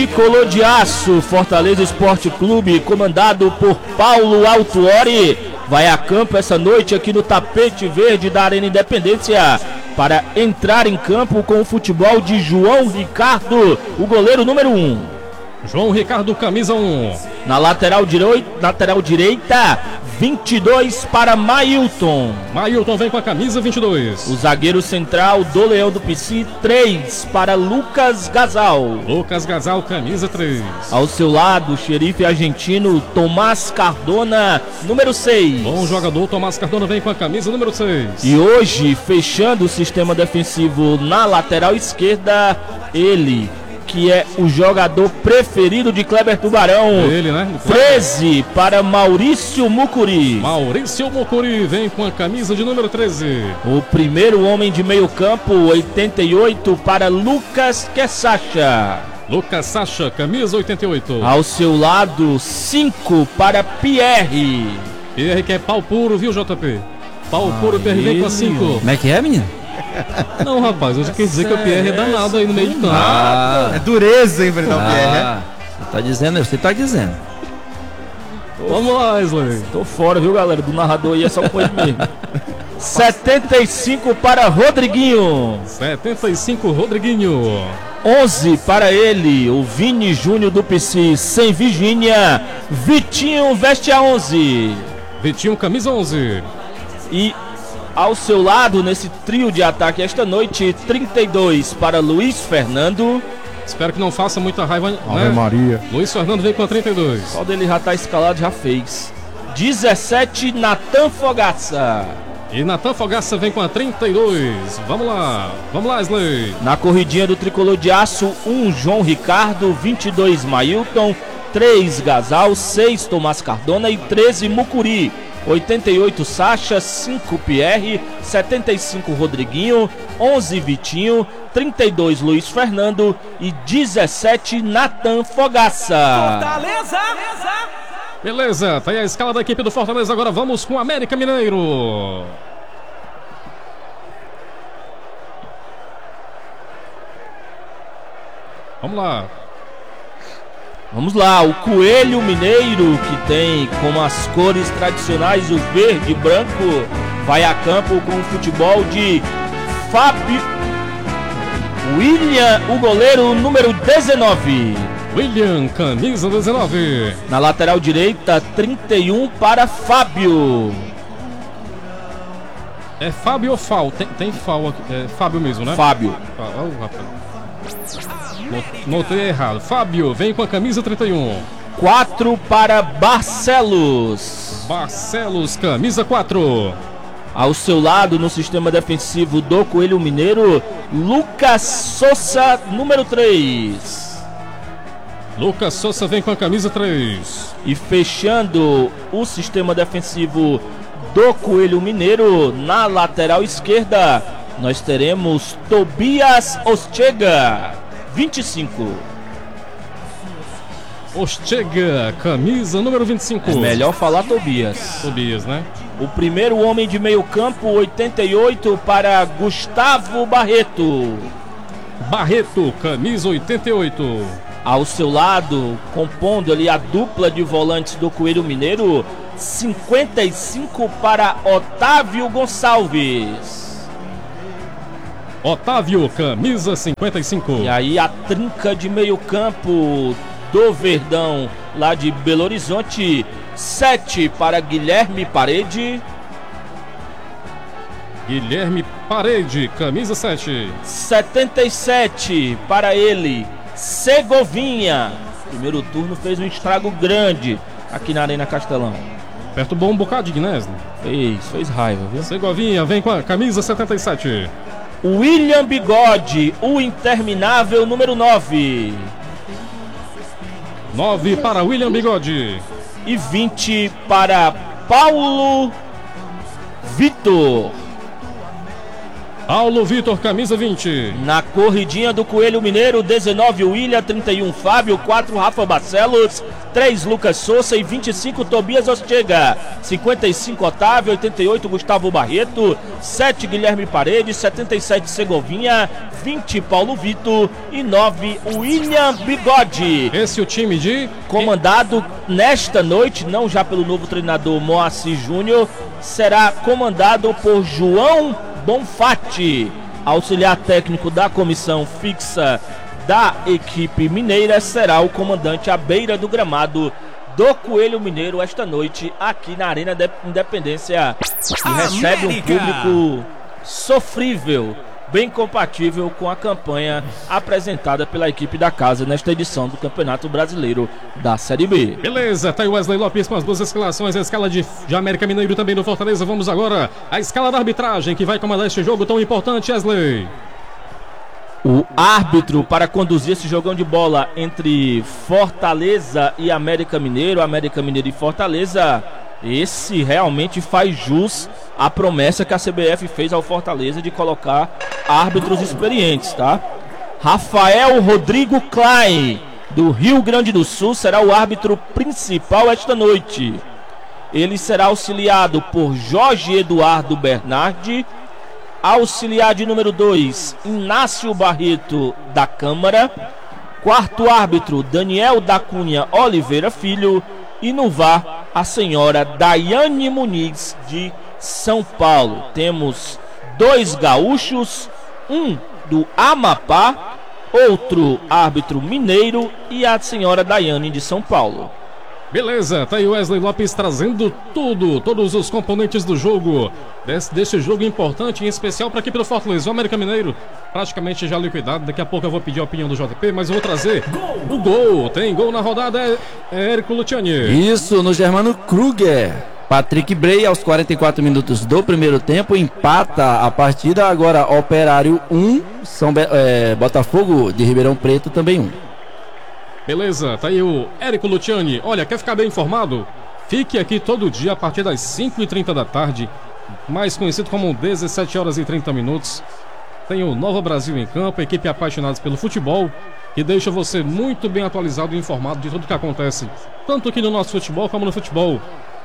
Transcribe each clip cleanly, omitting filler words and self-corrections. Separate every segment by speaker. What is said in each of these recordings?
Speaker 1: Tricolor de Aço, Fortaleza Esporte Clube, comandado por Paulo Autuori, vai a campo essa noite aqui no tapete verde da Arena Independência para entrar em campo com o futebol de João Ricardo, o goleiro número 1.
Speaker 2: João Ricardo, camisa 1.
Speaker 1: Na lateral direita, 22 para Mailton.
Speaker 2: Mailton vem com a camisa 22.
Speaker 1: O zagueiro central do Leão do Pici, 3 para Lucas Gasal.
Speaker 2: Lucas Gasal, camisa 3.
Speaker 1: Ao seu lado, o xerife argentino Tomás Cardona, número 6.
Speaker 2: Bom jogador, Tomás Cardona vem com a camisa número 6.
Speaker 1: E hoje, fechando o sistema defensivo na lateral esquerda, ele, que é o jogador preferido de Kleber Tubarão.
Speaker 2: Ele, né?
Speaker 1: 13 para Maurício Mucuri.
Speaker 2: Maurício Mucuri vem com a camisa de número 13.
Speaker 1: O primeiro homem de meio campo, 88 para Lucas Quessacha.
Speaker 2: Lucas Sacha, camisa 88.
Speaker 1: Ao seu lado, 5 para Pierre.
Speaker 2: Pierre que é pau puro, viu, JP? Pau puro, Pierre vem com a 5.
Speaker 3: Como é que é, menino?
Speaker 2: Não, rapaz, eu já quis dizer que o Pierre é danado aí no meio de campo.
Speaker 4: É dureza enfrentar o Pierre,
Speaker 3: Você tá dizendo, você tá dizendo.
Speaker 2: Vamos lá, Wesley.
Speaker 1: Tô fora, viu, galera? Do narrador aí é só com ele mesmo. 75 para Rodriguinho.
Speaker 2: 75, Rodriguinho.
Speaker 1: 11 para ele, o Vini Júnior do PC, sem Virgínia. Vitinho veste a 11.
Speaker 2: Vitinho, camisa 11.
Speaker 1: E ao seu lado, nesse trio de ataque esta noite, 32 para Luiz Fernando.
Speaker 2: Espero que não faça muita raiva, né?
Speaker 4: Ave Maria.
Speaker 2: Luiz Fernando vem com a 32.
Speaker 1: Só dele já tá escalado, já fez. 17, Natan Fogaça.
Speaker 2: E Natan Fogaça vem com a 32. Vamos lá, Wesley.
Speaker 1: Na corridinha do Tricolor de Aço, 1 João Ricardo, 22 Mailton, 3 Gasal, 6 Tomás Cardona e 13 Mucuri. 88 Sacha, 5 Pierre, 75 Rodriguinho, 11 Vitinho, 32 Luiz Fernando e 17 Natan Fogaça.
Speaker 5: Fortaleza!
Speaker 2: Beleza, tá aí a escala da equipe do Fortaleza. Agora vamos com o América Mineiro. Vamos lá.
Speaker 1: Vamos lá, o Coelho Mineiro, que tem como as cores tradicionais o verde e branco, vai a campo com o futebol de Fábio William, o goleiro número 19.
Speaker 2: William, camisa 19.
Speaker 1: Na lateral direita, 31 para Fábio.
Speaker 2: É Fábio ou Fal? Tem Fal aqui. É Fábio mesmo, né?
Speaker 1: Fábio.
Speaker 2: Oh, rapaz. Notei errado. Fábio vem com a camisa 31.
Speaker 1: 4 para Barcelos.
Speaker 2: Barcelos, camisa 4.
Speaker 1: Ao seu lado, no sistema defensivo do Coelho Mineiro, Lucas Souza, número 3.
Speaker 2: Lucas Souza vem com a camisa 3.
Speaker 1: E fechando o sistema defensivo do Coelho Mineiro, na lateral esquerda, nós teremos Tobias Ostega, 25.
Speaker 2: Ostega, camisa número 25.
Speaker 1: É melhor falar Tobias.
Speaker 2: Tobias, né?
Speaker 1: O primeiro homem de meio campo, 88 para Gustavo Barreto.
Speaker 2: Barreto, camisa 88.
Speaker 1: Ao seu lado, compondo ali a dupla de volantes do Coelho Mineiro, 55 para Otávio Gonçalves.
Speaker 2: Otávio, camisa 55.
Speaker 1: E aí a trinca de meio campo do Verdão, lá de Belo Horizonte, 7 para Guilherme Parede.
Speaker 2: Guilherme Parede, camisa 7.
Speaker 1: 77 para ele, Segovinha. Primeiro turno fez um estrago grande aqui na Arena Castelão.
Speaker 2: Perturbou um bocadinho, né?
Speaker 1: Fez raiva, viu?
Speaker 2: Segovinha vem com a camisa 77.
Speaker 1: William Bigode, o interminável número 9.
Speaker 2: 9 para William Bigode.
Speaker 1: E 20 para Paulo Vitor.
Speaker 2: Paulo Vitor, camisa 20.
Speaker 1: Na corridinha do Coelho Mineiro, 19 William, 31 Fábio, 4 Rafa Barcelos, 3 Lucas Souza e 25 Tobias Ostega, 55 Otávio, 88 Gustavo Barreto, 7 Guilherme Paredes, 77 Segovinha, 20 Paulo Vitor e 9 William Bigode.
Speaker 2: Esse é o time de...
Speaker 1: Comandado nesta noite, não já pelo novo treinador Moacir Júnior, será comandado por João Bonfatti, auxiliar técnico da comissão fixa da equipe mineira, será o comandante à beira do gramado do Coelho Mineiro esta noite aqui na Arena da Independência, e recebe um público sofrível, bem compatível com a campanha apresentada pela equipe da casa nesta edição do Campeonato Brasileiro da Série B.
Speaker 2: Beleza, tá aí o Wesley Lopes com as duas escalações, a escala de América Mineiro também do Fortaleza. Vamos agora à escala da arbitragem que vai comandar este jogo tão importante, Wesley.
Speaker 1: O árbitro para conduzir esse jogão de bola entre Fortaleza e América Mineiro e Fortaleza, esse realmente faz jus à promessa que a CBF fez ao Fortaleza de colocar árbitros experientes, tá? Rafael Rodrigo Klein, do Rio Grande do Sul, será o árbitro principal esta noite. Ele será auxiliado por Jorge Eduardo Bernardi, auxiliar de número 2, Inácio Barreto da Câmara, quarto árbitro, Daniel da Cunha Oliveira Filho, e no VAR, a senhora Daiane Muniz de São Paulo. Temos 2 gaúchos, um do Amapá, outro árbitro mineiro e a senhora Daiane de São Paulo.
Speaker 2: Beleza, tá aí o Wesley Lopes trazendo todos os componentes do jogo, desse jogo importante, em especial para a equipe do Fortaleza. O América Mineiro praticamente já liquidado. Daqui a pouco eu vou pedir a opinião do JP, mas eu vou trazer o gol. Tem gol na rodada, é Érico Luciani.
Speaker 3: Isso, no Germano Kruger. Patrick Bray, aos 44 minutos do primeiro tempo, empata a partida. Agora Operário 1, Botafogo de Ribeirão Preto também 1.
Speaker 2: Beleza, tá aí o Érico Luciani. Olha, quer ficar bem informado? Fique aqui todo dia a partir das 5h30 da tarde, mais conhecido como 17h30. Tem o Nova Brasil em Campo, equipe apaixonados pelo futebol, que deixa você muito bem atualizado e informado de tudo que acontece, tanto aqui no nosso futebol como no futebol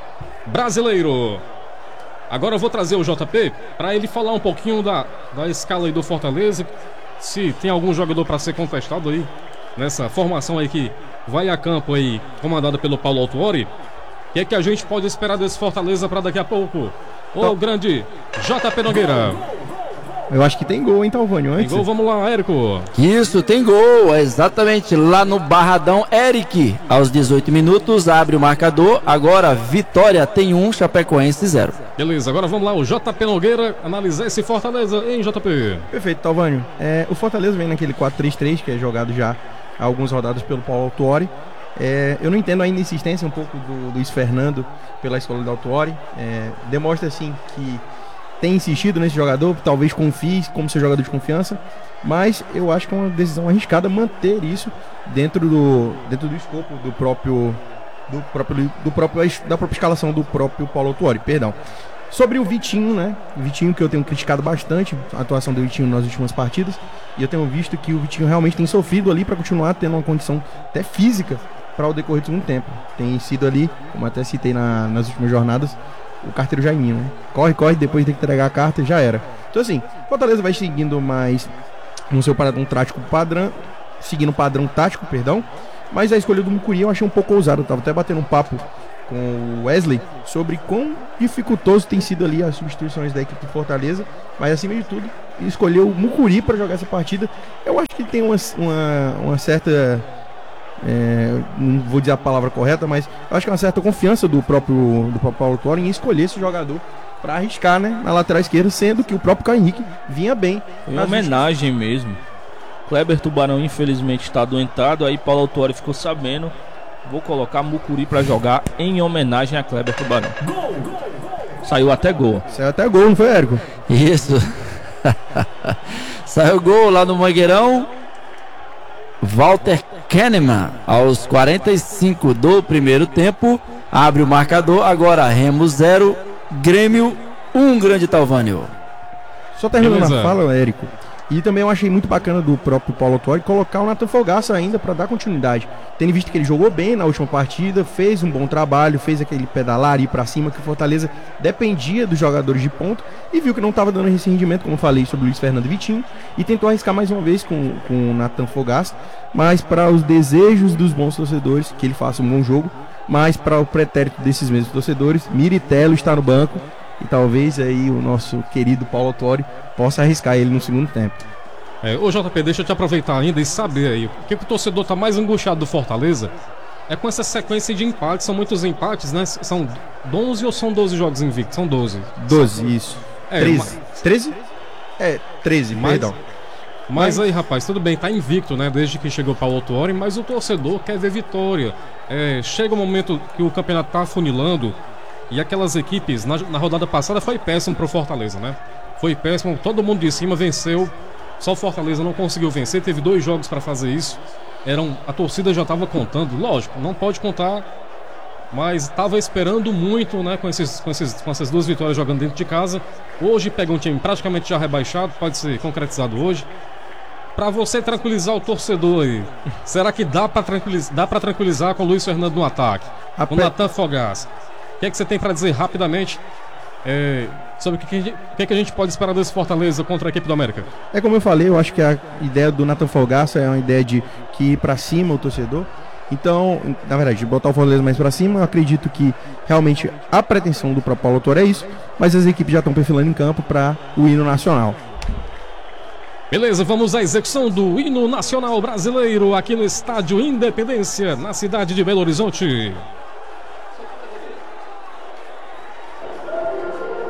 Speaker 2: brasileiro. Agora eu vou trazer o JP para ele falar um pouquinho da escala aí do Fortaleza, se tem algum jogador para ser contestado aí nessa formação aí que vai a campo aí, comandada pelo Paulo Autuori. O que é que a gente pode esperar desse Fortaleza para daqui a pouco? O grande JP Nogueira.
Speaker 4: Eu acho que tem gol, hein, Talvânio?
Speaker 2: Tem gol, vamos lá, Érico.
Speaker 3: Isso, tem gol, exatamente, lá no Barradão. Eric, aos 18 minutos, abre o marcador. Agora, Vitória tem 1, Chapecoense 0.
Speaker 2: Beleza, agora vamos lá, o JP Nogueira, analisar esse Fortaleza, hein, JP?
Speaker 4: Perfeito, Talvânio. O Fortaleza vem naquele 4-3-3, que é jogado já há algumas rodadas pelo Paulo Autuori. Eu não entendo ainda a insistência um pouco do Luiz Fernando pela escola do Autuori. Demonstra, assim, que tem insistido nesse jogador, talvez confie como seu jogador de confiança, mas eu acho que é uma decisão arriscada manter isso dentro do escopo da própria escalação do próprio Paulo Autuori, perdão. Sobre o Vitinho, né? O Vitinho, que eu tenho criticado bastante a atuação do Vitinho nas últimas partidas, e eu tenho visto que o Vitinho realmente tem sofrido ali para continuar tendo uma condição até física para o decorrer do segundo tempo. Tem sido ali, como até citei nas últimas jornadas, o carteiro Jaiminho, né? Corre, depois tem que entregar a carta e já era. Então, assim, Fortaleza vai seguindo mais no seu padrão tático mas a escolha do Mucuri eu achei um pouco ousada. Eu tava até batendo um papo com o Wesley sobre quão dificultoso tem sido ali as substituições da equipe do Fortaleza, mas acima de tudo, ele escolheu o Mucuri para jogar essa partida. Eu acho que tem uma certa... não vou dizer a palavra correta, mas eu acho que é uma certa confiança do próprio Paulo Autuori em escolher esse jogador para arriscar, né, na lateral esquerda, sendo que o próprio Caio Henrique vinha bem.
Speaker 1: Em homenagem mesmo. Kleber Tubarão infelizmente está adoentado, aí Paulo Autuori ficou sabendo, vou colocar Mucuri para jogar em homenagem a Kleber Tubarão. Saiu até gol,
Speaker 4: não foi, Érico?
Speaker 3: Isso. Saiu gol lá no Mangueirão. Walter Kahneman, aos 45 do primeiro tempo, abre o marcador. Agora Remo 0, Grêmio 1, grande Talvânio.
Speaker 4: Só terminando
Speaker 2: Beleza.
Speaker 4: a fala, Érico. E também eu achei muito bacana do próprio Paulo Autuori colocar o Nathan Fogaça ainda para dar continuidade. Tendo visto que ele jogou bem na última partida, fez um bom trabalho, fez aquele pedalar e ir para cima que o Fortaleza dependia dos jogadores de ponta e viu que não estava dando esse rendimento, como eu falei sobre o Luiz Fernando e Vitinho, e tentou arriscar mais uma vez com o Nathan Fogaça, mas para os desejos dos bons torcedores, que ele faça um bom jogo, mas para o pretérito desses mesmos torcedores, Miritello está no banco. E talvez aí o nosso querido Paulo Autuori possa arriscar ele no segundo tempo.
Speaker 2: Ô JP, deixa eu te aproveitar ainda e saber aí, o que o torcedor tá mais angustiado do Fortaleza é com essa sequência de empates, são muitos empates, né? São 11 ou são 12 jogos invictos? São 12.
Speaker 4: 12, isso. 13. 13? 13, perdão.
Speaker 2: Mas aí, rapaz, tudo bem, tá invicto, né? Desde que chegou o Paulo Autuori, mas o torcedor quer ver vitória. Chega um momento que o campeonato tá afunilando. E aquelas equipes, na rodada passada foi péssimo pro Fortaleza, né? Foi péssimo, todo mundo de cima venceu. Só o Fortaleza não conseguiu vencer, teve 2 jogos para fazer isso. A torcida já estava contando, lógico, não pode contar, mas estava esperando muito, né? Com essas 2 vitórias jogando dentro de casa. Hoje pega um time praticamente já rebaixado, pode ser concretizado hoje. Para você tranquilizar o torcedor aí, será que dá para tranquilizar com o Luiz Fernando no ataque? Com o Nathan Fogaça? O que é que você tem para dizer rapidamente sobre o que a gente pode esperar desse Fortaleza contra a equipe do América?
Speaker 4: Como eu falei, eu acho que a ideia do Nathan Fogaça é uma ideia de que ir para cima o torcedor. Então, na verdade, de botar o Fortaleza mais para cima, eu acredito que realmente a pretensão do próprio Paulo Autuori é isso, mas as equipes já estão perfilando em campo para o hino nacional.
Speaker 2: Beleza, vamos à execução do hino nacional brasileiro aqui no Estádio Independência, na cidade de Belo Horizonte.